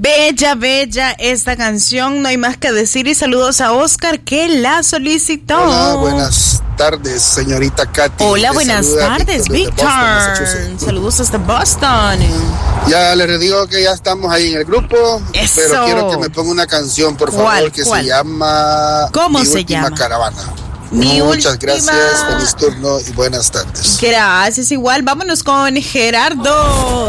Bella, bella esta canción, no hay más que decir. Y saludos a Oscar que la solicitó. Hola, buenas tardes, señorita Katy. Hola, buenas tardes, Víctor. Saludos hasta Boston. Ya les digo que ya estamos ahí en el grupo. Eso. Pero quiero que me ponga una canción, por favor, que se llama ¿Cómo se última llama? Caravana. Mi Muchas última... gracias, feliz turno y buenas tardes. Gracias, igual. Vámonos con Gerardo.